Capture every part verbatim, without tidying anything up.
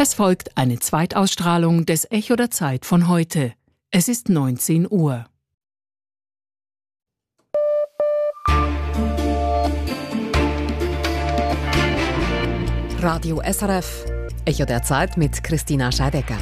Es folgt eine Zweitausstrahlung des Echo der Zeit von heute. Es ist neunzehn Uhr. Radio S R F, Echo der Zeit mit Christina Scheidecker.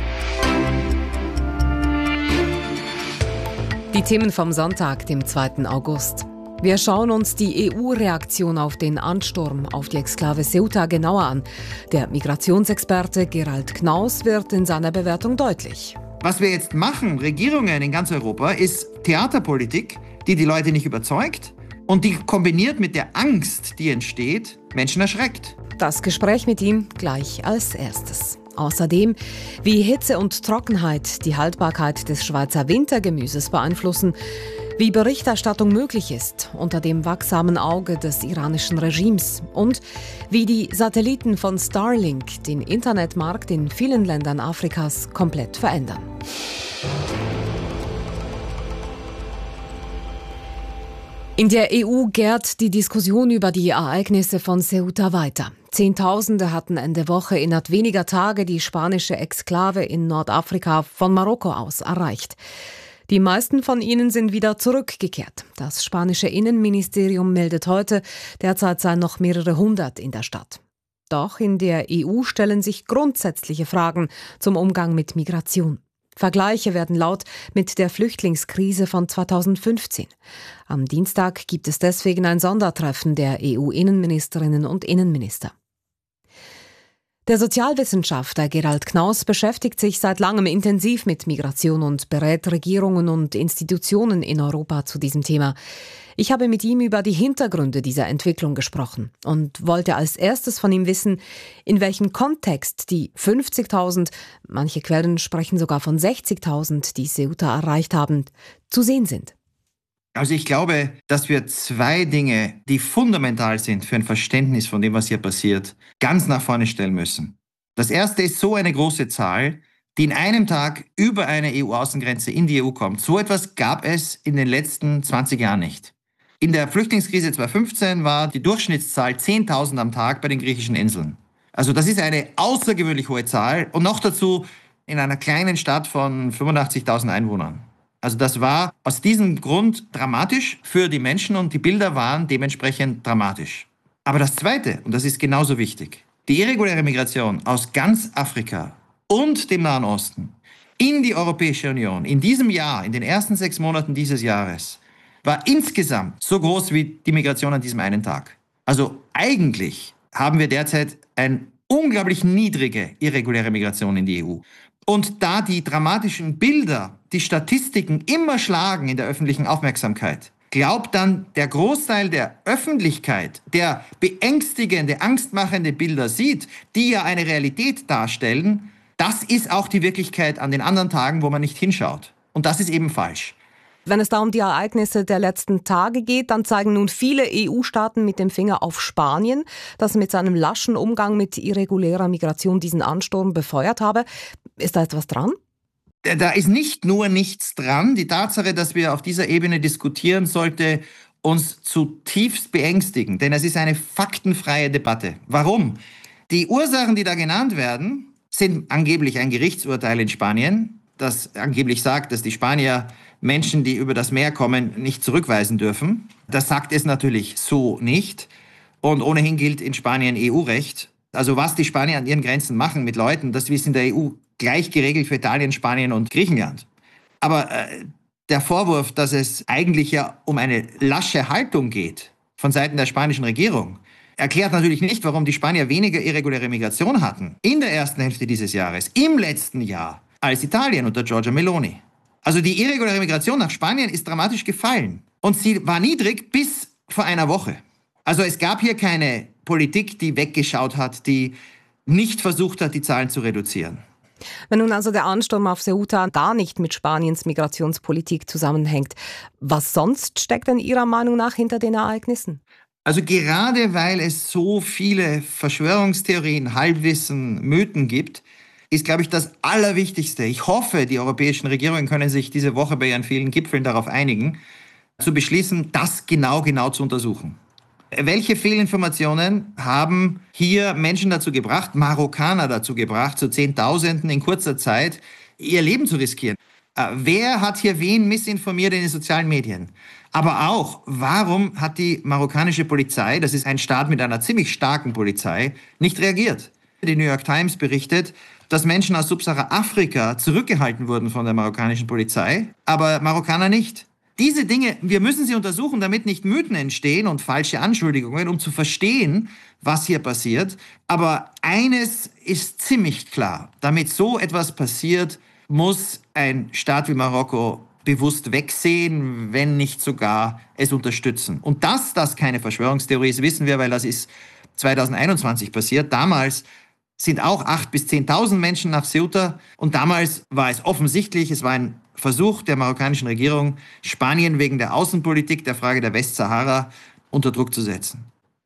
Die Themen vom Sonntag, dem zweiten August. Wir schauen uns die E U-Reaktion auf den Ansturm auf die Exklave Ceuta genauer an. Der Migrationsexperte Gerald Knaus wird in seiner Bewertung deutlich. Was wir jetzt machen, Regierungen in ganz Europa, ist Theaterpolitik, die die Leute nicht überzeugt und die kombiniert mit der Angst, die entsteht, Menschen erschreckt. Das Gespräch mit ihm gleich als erstes. Außerdem, wie Hitze und Trockenheit die Haltbarkeit des Schweizer Wintergemüses beeinflussen, wie Berichterstattung möglich ist unter dem wachsamen Auge des iranischen Regimes und wie die Satelliten von Starlink den Internetmarkt in vielen Ländern Afrikas komplett verändern. In der E U gärt die Diskussion über die Ereignisse von Ceuta weiter. Zehntausende hatten Ende Woche innerhalb weniger Tage die spanische Exklave in Nordafrika von Marokko aus erreicht. Die meisten von ihnen sind wieder zurückgekehrt. Das spanische Innenministerium meldet heute, derzeit seien noch mehrere hundert in der Stadt. Doch in der E U stellen sich grundsätzliche Fragen zum Umgang mit Migration. Vergleiche werden laut mit der Flüchtlingskrise von zweitausendfünfzehn. Am Dienstag gibt es deswegen ein Sondertreffen der E U-Innenministerinnen und Innenminister. Der Sozialwissenschaftler Gerald Knaus beschäftigt sich seit langem intensiv mit Migration und berät Regierungen und Institutionen in Europa zu diesem Thema. Ich habe mit ihm über die Hintergründe dieser Entwicklung gesprochen und wollte als erstes von ihm wissen, in welchem Kontext die fünfzigtausend, manche Quellen sprechen sogar von sechzigtausend, die Ceuta erreicht haben, zu sehen sind. Also ich glaube, dass wir zwei Dinge, die fundamental sind für ein Verständnis von dem, was hier passiert, ganz nach vorne stellen müssen. Das erste ist so eine große Zahl, die in einem Tag über eine E U-Außengrenze in die E U kommt. So etwas gab es in den letzten zwanzig Jahren nicht. In der Flüchtlingskrise zweitausendfünfzehn war die Durchschnittszahl zehntausend am Tag bei den griechischen Inseln. Also das ist eine außergewöhnlich hohe Zahl und noch dazu in einer kleinen Stadt von fünfundachtzigtausend Einwohnern. Also das war aus diesem Grund dramatisch für die Menschen und die Bilder waren dementsprechend dramatisch. Aber das Zweite, und das ist genauso wichtig, die irreguläre Migration aus ganz Afrika und dem Nahen Osten in die Europäische Union in diesem Jahr, in den ersten sechs Monaten dieses Jahres, war insgesamt so groß wie die Migration an diesem einen Tag. Also eigentlich haben wir derzeit eine unglaublich niedrige irreguläre Migration in die E U. Und da die dramatischen Bilder, die Statistiken immer schlagen in der öffentlichen Aufmerksamkeit, glaubt dann der Großteil der Öffentlichkeit, der beängstigende, angstmachende Bilder sieht, die ja eine Realität darstellen, das ist auch die Wirklichkeit an den anderen Tagen, wo man nicht hinschaut. Und das ist eben falsch. Wenn es da um die Ereignisse der letzten Tage geht, dann zeigen nun viele E U-Staaten mit dem Finger auf Spanien, das mit seinem laschen Umgang mit irregulärer Migration diesen Ansturm befeuert habe. Ist da etwas dran? Da ist nicht nur nichts dran. Die Tatsache, dass wir auf dieser Ebene diskutieren, sollte uns zutiefst beängstigen, denn es ist eine faktenfreie Debatte. Warum? Die Ursachen, die da genannt werden, sind angeblich ein Gerichtsurteil in Spanien, das angeblich sagt, dass die Spanier Menschen, die über das Meer kommen, nicht zurückweisen dürfen. Das sagt es natürlich so nicht. Und ohnehin gilt in Spanien E U-Recht. Also was die Spanier an ihren Grenzen machen mit Leuten, das ist in der E U gleich geregelt für Italien, Spanien und Griechenland. Aber äh, der Vorwurf, dass es eigentlich ja um eine lasche Haltung geht von Seiten der spanischen Regierung, erklärt natürlich nicht, warum die Spanier weniger irreguläre Migration hatten in der ersten Hälfte dieses Jahres, im letzten Jahr, als Italien unter Giorgia Meloni. Also die irreguläre Migration nach Spanien ist dramatisch gefallen. Und sie war niedrig bis vor einer Woche. Also es gab hier keine Politik, die weggeschaut hat, die nicht versucht hat, die Zahlen zu reduzieren. Wenn nun also der Ansturm auf Ceuta gar nicht mit Spaniens Migrationspolitik zusammenhängt, was sonst steckt denn Ihrer Meinung nach hinter den Ereignissen? Also gerade weil es so viele Verschwörungstheorien, Halbwissen, Mythen gibt, ist, glaube ich, das Allerwichtigste. Ich hoffe, die europäischen Regierungen können sich diese Woche bei ihren vielen Gipfeln darauf einigen, zu beschließen, das genau, genau zu untersuchen. Welche Fehlinformationen haben hier Menschen dazu gebracht, Marokkaner dazu gebracht, zu Zehntausenden in kurzer Zeit ihr Leben zu riskieren? Wer hat hier wen missinformiert in den sozialen Medien? Aber auch, warum hat die marokkanische Polizei, das ist ein Staat mit einer ziemlich starken Polizei, nicht reagiert? Die New York Times berichtet, dass Menschen aus Subsahara-Afrika zurückgehalten wurden von der marokkanischen Polizei, aber Marokkaner nicht. Diese Dinge, wir müssen sie untersuchen, damit nicht Mythen entstehen und falsche Anschuldigungen, um zu verstehen, was hier passiert. Aber eines ist ziemlich klar: Damit so etwas passiert, muss ein Staat wie Marokko bewusst wegsehen, wenn nicht sogar es unterstützen. Und dass das keine Verschwörungstheorie ist, wissen wir, weil das ist zweitausendeinundzwanzig passiert. Damals sind auch acht bis zehntausend Menschen nach Ceuta. Und damals war es offensichtlich, es war ein Versuch der marokkanischen Regierung, Spanien wegen der Außenpolitik, der Frage der Westsahara unter Druck zu setzen.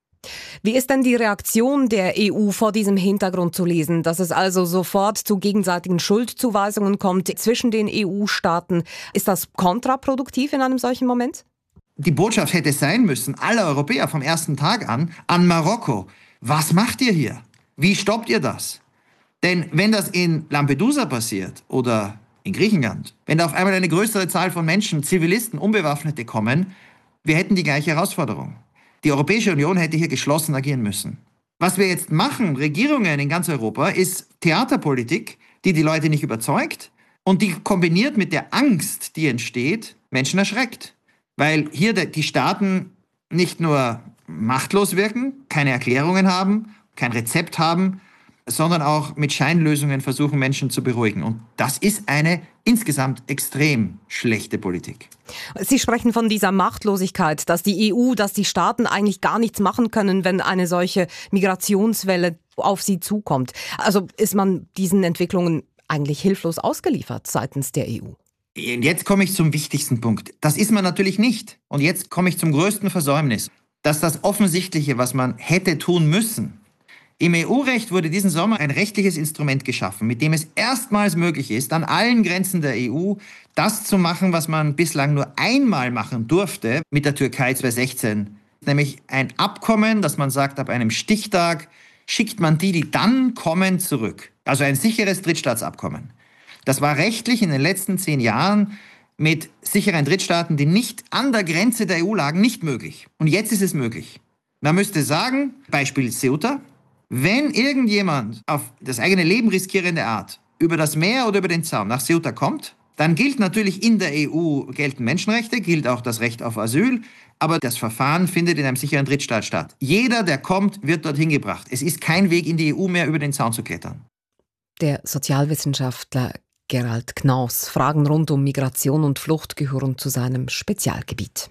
Wie ist denn die Reaktion der E U vor diesem Hintergrund zu lesen, dass es also sofort zu gegenseitigen Schuldzuweisungen kommt zwischen den E U-Staaten? Ist das kontraproduktiv in einem solchen Moment? Die Botschaft hätte sein müssen, alle Europäer vom ersten Tag an, an Marokko: Was macht ihr hier? Wie stoppt ihr das? Denn wenn das in Lampedusa passiert oder in Griechenland, wenn da auf einmal eine größere Zahl von Menschen, Zivilisten, Unbewaffnete kommen, wir hätten die gleiche Herausforderung. Die Europäische Union hätte hier geschlossen agieren müssen. Was wir jetzt machen, Regierungen in ganz Europa, ist Theaterpolitik, die die Leute nicht überzeugt und die kombiniert mit der Angst, die entsteht, Menschen erschreckt. Weil hier die Staaten nicht nur machtlos wirken, keine Erklärungen haben, kein Rezept haben, sondern auch mit Scheinlösungen versuchen, Menschen zu beruhigen. Und das ist eine insgesamt extrem schlechte Politik. Sie sprechen von dieser Machtlosigkeit, dass die E U, dass die Staaten eigentlich gar nichts machen können, wenn eine solche Migrationswelle auf sie zukommt. Also ist man diesen Entwicklungen eigentlich hilflos ausgeliefert seitens der E U? Und jetzt komme ich zum wichtigsten Punkt. Das ist man natürlich nicht. Und jetzt komme ich zum größten Versäumnis, dass das Offensichtliche, was man hätte tun müssen. Im E U-Recht wurde diesen Sommer ein rechtliches Instrument geschaffen, mit dem es erstmals möglich ist, an allen Grenzen der E U das zu machen, was man bislang nur einmal machen durfte mit der Türkei zweitausendsechzehn. Nämlich ein Abkommen, dass man sagt, ab einem Stichtag schickt man die, die dann kommen, zurück. Also ein sicheres Drittstaatsabkommen. Das war rechtlich in den letzten zehn Jahren mit sicheren Drittstaaten, die nicht an der Grenze der E U lagen, nicht möglich. Und jetzt ist es möglich. Man müsste sagen, Beispiel Ceuta: Wenn irgendjemand auf das eigene Leben riskierende Art über das Meer oder über den Zaun nach Ceuta kommt, dann gilt natürlich in der E U gelten Menschenrechte, gilt auch das Recht auf Asyl, aber das Verfahren findet in einem sicheren Drittstaat statt. Jeder, der kommt, wird dorthin gebracht. Es ist kein Weg in die E U mehr, über den Zaun zu klettern. Der Sozialwissenschaftler Gerald Knaus. Fragen rund um Migration und Flucht gehören zu seinem Spezialgebiet.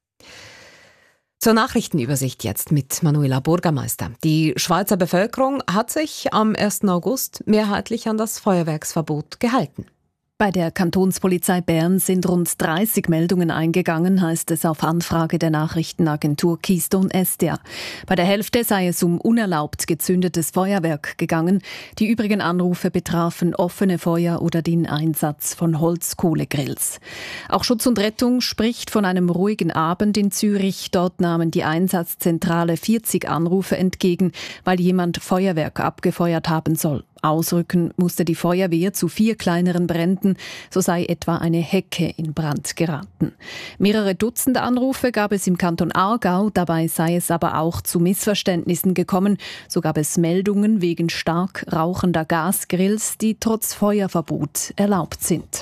Zur Nachrichtenübersicht jetzt mit Manuela Burgermeister. Die Schweizer Bevölkerung hat sich am ersten August mehrheitlich an das Feuerwerksverbot gehalten. Bei der Kantonspolizei Bern sind rund dreißig Meldungen eingegangen, heißt es auf Anfrage der Nachrichtenagentur Keystone S D A. Bei der Hälfte sei es um unerlaubt gezündetes Feuerwerk gegangen. Die übrigen Anrufe betrafen offene Feuer oder den Einsatz von Holzkohlegrills. Auch Schutz und Rettung spricht von einem ruhigen Abend in Zürich. Dort nahmen die Einsatzzentrale vierzig Anrufe entgegen, weil jemand Feuerwerk abgefeuert haben soll. Ausrücken musste die Feuerwehr zu vier kleineren Bränden, so sei etwa eine Hecke in Brand geraten. Mehrere Dutzend Anrufe gab es im Kanton Aargau, dabei sei es aber auch zu Missverständnissen gekommen. So gab es Meldungen wegen stark rauchender Gasgrills, die trotz Feuerverbot erlaubt sind.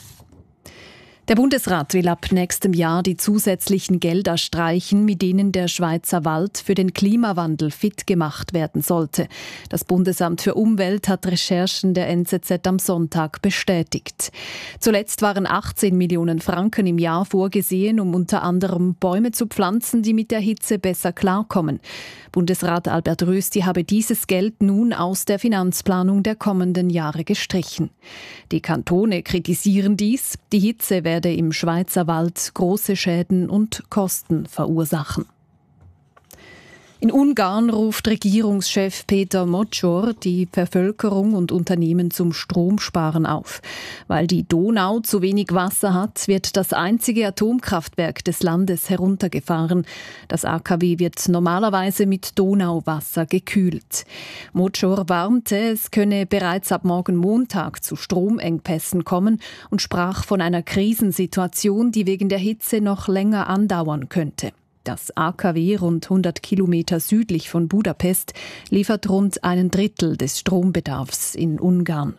Der Bundesrat will ab nächstem Jahr die zusätzlichen Gelder streichen, mit denen der Schweizer Wald für den Klimawandel fit gemacht werden sollte. Das Bundesamt für Umwelt hat Recherchen der N Z Z am Sonntag bestätigt. Zuletzt waren achtzehn Millionen Franken im Jahr vorgesehen, um unter anderem Bäume zu pflanzen, die mit der Hitze besser klarkommen. Bundesrat Albert Rösti habe dieses Geld nun aus der Finanzplanung der kommenden Jahre gestrichen. Die Kantone kritisieren dies. Die Hitze werde im Schweizer Wald große Schäden und Kosten verursachen. In Ungarn ruft Regierungschef Peter Mocor die Bevölkerung und Unternehmen zum Stromsparen auf. Weil die Donau zu wenig Wasser hat, wird das einzige Atomkraftwerk des Landes heruntergefahren. Das A K W wird normalerweise mit Donauwasser gekühlt. Mocor warnte, es könne bereits ab morgen Montag zu Stromengpässen kommen und sprach von einer Krisensituation, die wegen der Hitze noch länger andauern könnte. Das A K W, rund hundert Kilometer südlich von Budapest, liefert rund einen Drittel des Strombedarfs in Ungarn.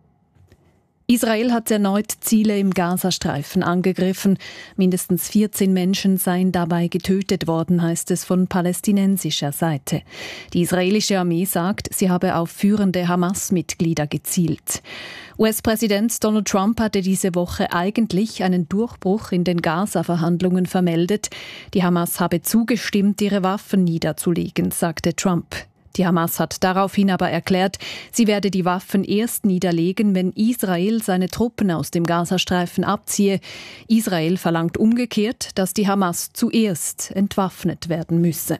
Israel hat erneut Ziele im Gazastreifen angegriffen. Mindestens vierzehn Menschen seien dabei getötet worden, heißt es von palästinensischer Seite. Die israelische Armee sagt, sie habe auf führende Hamas-Mitglieder gezielt. U S-Präsident Donald Trump hatte diese Woche eigentlich einen Durchbruch in den Gaza-Verhandlungen vermeldet. Die Hamas habe zugestimmt, ihre Waffen niederzulegen, sagte Trump. Die Hamas hat daraufhin aber erklärt, sie werde die Waffen erst niederlegen, wenn Israel seine Truppen aus dem Gazastreifen abziehe. Israel verlangt umgekehrt, dass die Hamas zuerst entwaffnet werden müsse.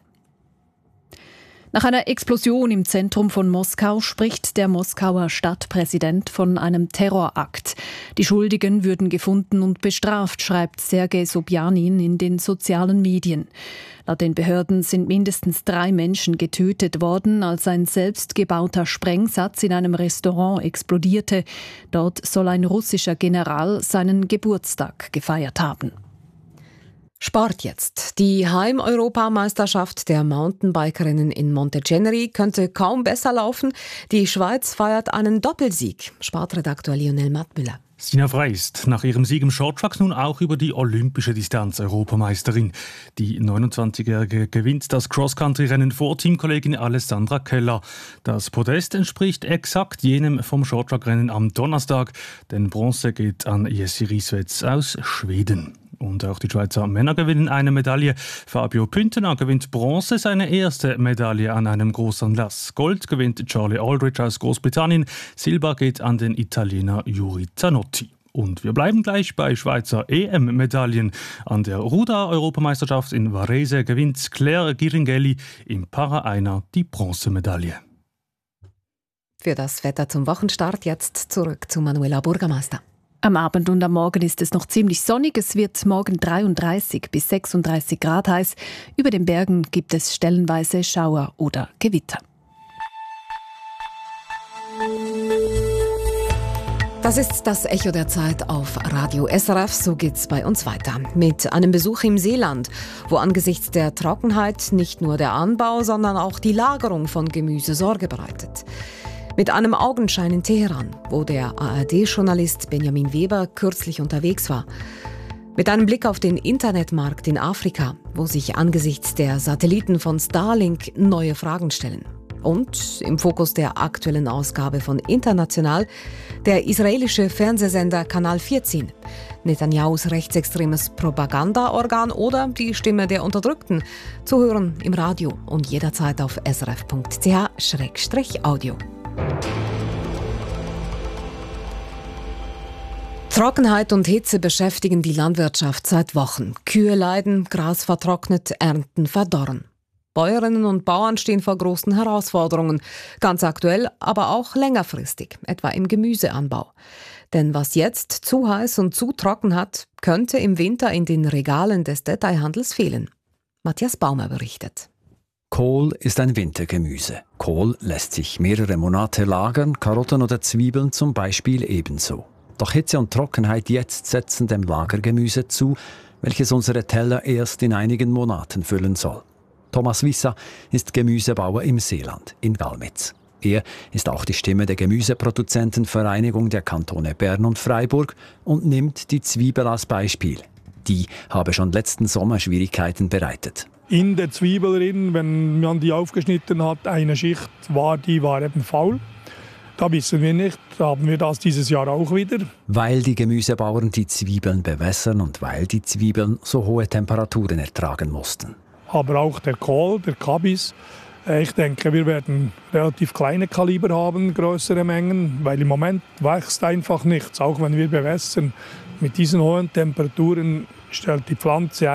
Nach einer Explosion im Zentrum von Moskau spricht der Moskauer Stadtpräsident von einem Terrorakt. Die Schuldigen würden gefunden und bestraft, schreibt Sergei Sobjanin in den sozialen Medien. Laut den Behörden sind mindestens drei Menschen getötet worden, als ein selbstgebauter Sprengsatz in einem Restaurant explodierte. Dort soll ein russischer General seinen Geburtstag gefeiert haben. Sport jetzt. Die Heim-Europameisterschaft der Mountainbikerinnen in Monteceneri könnte kaum besser laufen. Die Schweiz feiert einen Doppelsieg. Sportredaktor Lionel Mattmüller. Stina Frey ist nach ihrem Sieg im Shorttrack nun auch über die olympische Distanz Europameisterin. Die neunundzwanzigjährige gewinnt das Cross-Country-Rennen vor Teamkollegin Alessandra Keller. Das Podest entspricht exakt jenem vom Shorttrack-Rennen am Donnerstag, denn Bronze geht an Jessi Rieswetz aus Schweden. Und auch die Schweizer Männer gewinnen eine Medaille. Fabio Püntener gewinnt Bronze, seine erste Medaille an einem Großanlass. Gold gewinnt Charlie Aldridge aus Großbritannien. Silber geht an den Italiener Juri Zanotti. Und wir bleiben gleich bei Schweizer E M-Medaillen. An der Ruder-Europameisterschaft in Varese gewinnt Claire Giringelli im Para-Einer die Bronzemedaille. Für das Wetter zum Wochenstart jetzt zurück zu Manuela Burgermeister. Am Abend und am Morgen ist es noch ziemlich sonnig. Es wird morgen dreiunddreißig bis sechsunddreißig Grad heiß. Über den Bergen gibt es stellenweise Schauer oder Gewitter. Das ist das Echo der Zeit auf Radio S R F. So geht's bei uns weiter. Mit einem Besuch im Seeland, wo angesichts der Trockenheit nicht nur der Anbau, sondern auch die Lagerung von Gemüse Sorge bereitet. Mit einem Augenschein in Teheran, wo der A R D-Journalist Benjamin Weber kürzlich unterwegs war. Mit einem Blick auf den Internetmarkt in Afrika, wo sich angesichts der Satelliten von Starlink neue Fragen stellen. Und im Fokus der aktuellen Ausgabe von International der israelische Fernsehsender Kanal vierzehn. Netanyahus rechtsextremes Propagandaorgan oder die Stimme der Unterdrückten. Zu hören im Radio und jederzeit auf srf punkt c h slash audio. Trockenheit und Hitze beschäftigen die Landwirtschaft seit Wochen. Kühe leiden, Gras vertrocknet, Ernten verdorren. Bäuerinnen und Bauern stehen vor großen Herausforderungen, ganz aktuell, aber auch längerfristig, etwa im Gemüseanbau. Denn was jetzt zu heiß und zu trocken hat, könnte im Winter in den Regalen des Detailhandels fehlen. Matthias Baumer berichtet. Kohl ist ein Wintergemüse. Kohl lässt sich mehrere Monate lagern, Karotten oder Zwiebeln zum Beispiel ebenso. Doch Hitze und Trockenheit jetzt setzen dem Lagergemüse zu, welches unsere Teller erst in einigen Monaten füllen soll. Thomas Wisser ist Gemüsebauer im Seeland, in Galmitz. Er ist auch die Stimme der Gemüseproduzentenvereinigung der Kantone Bern und Freiburg und nimmt die Zwiebel als Beispiel. Die habe schon letzten Sommer Schwierigkeiten bereitet. In der Zwiebel drin, wenn man die aufgeschnitten hat, eine Schicht war, die war eben faul. Da wissen wir nicht, haben wir das dieses Jahr auch wieder. Weil die Gemüsebauern die Zwiebeln bewässern und weil die Zwiebeln so hohe Temperaturen ertragen mussten. Aber auch der Kohl, der Kabis. Ich denke, wir werden relativ kleine Kaliber haben, größere Mengen, weil im Moment wächst einfach nichts, auch wenn wir bewässern. Mit diesen hohen Temperaturen stellt die Pflanze ein.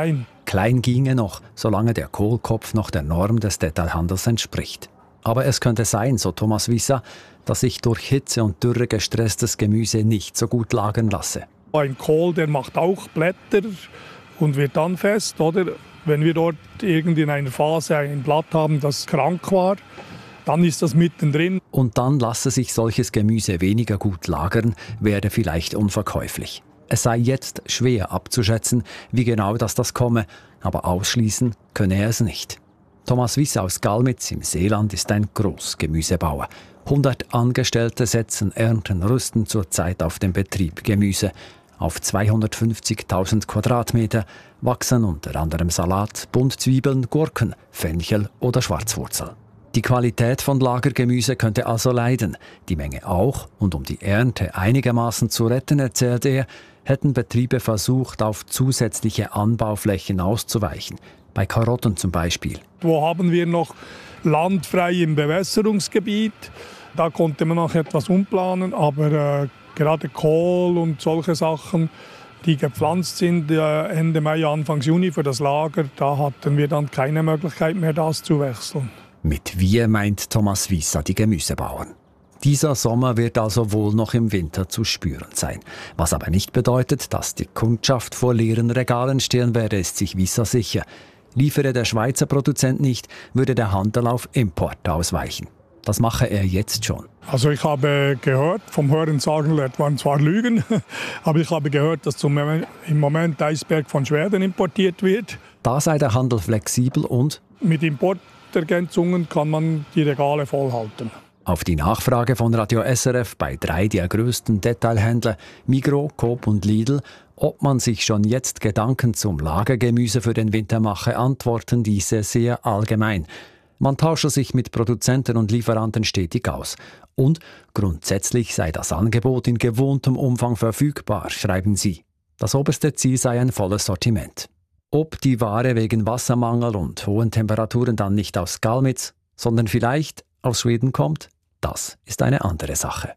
Klein ginge noch, solange der Kohlkopf noch der Norm des Detailhandels entspricht. Aber es könnte sein, so Thomas Wissa, dass sich durch Hitze und Dürre gestresstes Gemüse nicht so gut lagern lasse. Ein Kohl, der macht auch Blätter und wird dann fest, oder? Wenn wir dort irgendwie in einer Phase ein Blatt haben, das krank war, dann ist das mittendrin. Und dann lasse sich solches Gemüse weniger gut lagern, werde vielleicht unverkäuflich. Es sei jetzt schwer abzuschätzen, wie genau das, das komme, aber ausschließen könne er es nicht. Thomas Wissa aus Galmitz im Seeland ist ein Großgemüsebauer. hundert Angestellte setzen, ernten, rüsten zurzeit auf dem Betrieb Gemüse. Auf zweihundertfünfzigtausend Quadratmeter wachsen unter anderem Salat, Buntzwiebeln, Gurken, Fenchel oder Schwarzwurzel. Die Qualität von Lagergemüse könnte also leiden, die Menge auch, und um die Ernte einigermaßen zu retten, erzählt er, hätten Betriebe versucht, auf zusätzliche Anbauflächen auszuweichen. Bei Karotten zum Beispiel. Wo haben wir noch Land frei im Bewässerungsgebiet? Da konnte man noch etwas umplanen, aber äh, gerade Kohl und solche Sachen, die gepflanzt sind äh, Ende Mai, Anfang Juni für das Lager, da hatten wir dann keine Möglichkeit mehr, das zu wechseln. Mit wir meint Thomas Wissa die Gemüsebauern. Dieser Sommer wird also wohl noch im Winter zu spüren sein. Was aber nicht bedeutet, dass die Kundschaft vor leeren Regalen stehen werde, ist sich Wissa sicher. Liefere der Schweizer Produzent nicht, würde der Handel auf Import ausweichen. Das mache er jetzt schon. Also ich habe gehört, vom Hören sagen, das waren zwar Lügen, aber ich habe gehört, dass zum, im Moment Eisberg von Schweden importiert wird. Da sei der Handel flexibel und mit Importergänzungen kann man die Regale vollhalten. Auf die Nachfrage von Radio S R F bei drei der größten Detailhändler, Migros, Coop und Lidl, ob man sich schon jetzt Gedanken zum Lagergemüse für den Winter mache, antworten diese sehr allgemein. Man tausche sich mit Produzenten und Lieferanten stetig aus. Und grundsätzlich sei das Angebot in gewohntem Umfang verfügbar, schreiben sie. Das oberste Ziel sei ein volles Sortiment. Ob die Ware wegen Wassermangel und hohen Temperaturen dann nicht aus Galmitz, sondern vielleicht aus Schweden kommt, das ist eine andere Sache.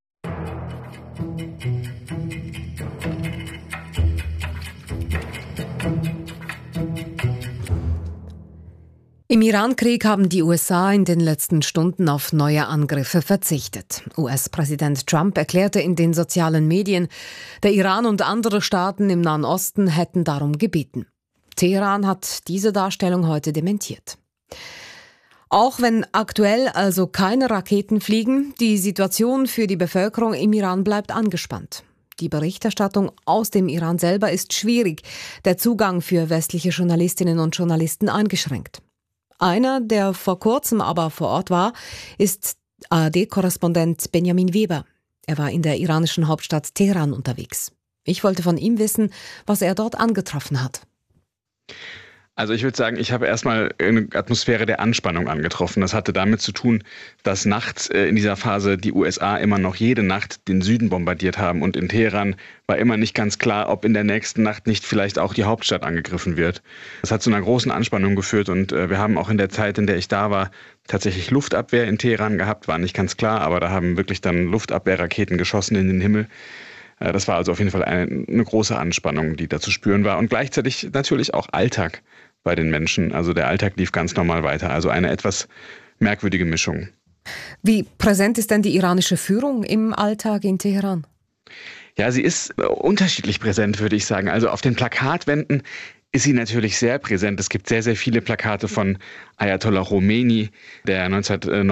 Im Iran-Krieg haben die U S A in den letzten Stunden auf neue Angriffe verzichtet. U S-Präsident Trump erklärte in den sozialen Medien, der Iran und andere Staaten im Nahen Osten hätten darum gebeten. Teheran hat diese Darstellung heute dementiert. Auch wenn aktuell also keine Raketen fliegen, die Situation für die Bevölkerung im Iran bleibt angespannt. Die Berichterstattung aus dem Iran selber ist schwierig, der Zugang für westliche Journalistinnen und Journalisten eingeschränkt. Einer, der vor kurzem aber vor Ort war, ist A R D-Korrespondent Benjamin Weber. Er war in der iranischen Hauptstadt Teheran unterwegs. Ich wollte von ihm wissen, was er dort angetroffen hat. Also ich würde sagen, ich habe erstmal eine Atmosphäre der Anspannung angetroffen. Das hatte damit zu tun, dass nachts in dieser Phase die U S A immer noch jede Nacht den Süden bombardiert haben. Und in Teheran war immer nicht ganz klar, ob in der nächsten Nacht nicht vielleicht auch die Hauptstadt angegriffen wird. Das hat zu einer großen Anspannung geführt. Und wir haben auch in der Zeit, in der ich da war, tatsächlich Luftabwehr in Teheran gehabt. War nicht ganz klar, aber da haben wirklich dann Luftabwehrraketen geschossen in den Himmel. Das war also auf jeden Fall eine, eine große Anspannung, die da zu spüren war. Und gleichzeitig natürlich auch Alltag bei den Menschen. Also der Alltag lief ganz normal weiter. Also eine etwas merkwürdige Mischung. Wie präsent ist denn die iranische Führung im Alltag in Teheran? Ja, sie ist unterschiedlich präsent, würde ich sagen. Also auf den Plakatwänden ist sie natürlich sehr präsent. Es gibt sehr, sehr viele Plakate von Ayatollah Khomeini, der neunzehnhundertneunundneunzig